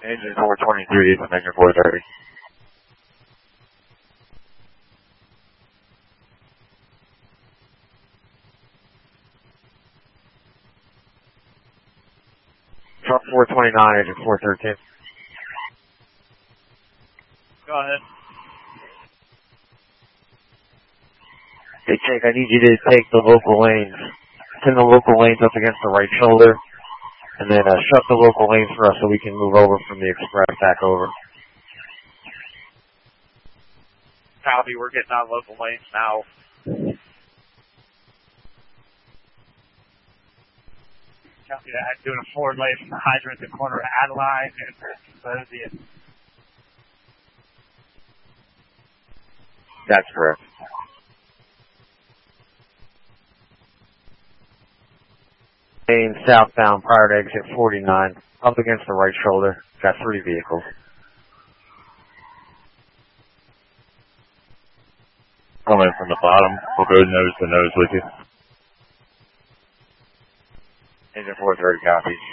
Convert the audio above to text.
Engine 423 from engine 430. Truck 429, engine 413. Go ahead. Hey, Jake, I need you to take the local lanes. Pin the local lanes up against the right shoulder, and then shut the local lanes for us so we can move over from the express back over. Copy, we're getting on local lanes now. Copy that. Doing a forward lane from the hydrant at the corner of Adeline and Bosian. That's correct. Lane southbound prior to exit 49, up against the right shoulder. Got 3 vehicles. Coming from the bottom, we'll go nose to nose with you. Engine 430 copies.